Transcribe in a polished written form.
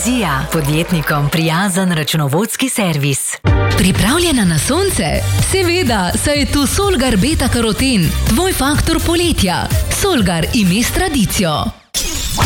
Vizija, podjetnikom prijazen računovodski servis. Pripravljena na sonce? Seveda, saj je tu Solgar beta karoten, tvoj faktor poletja. Solgar ime s tradicijo.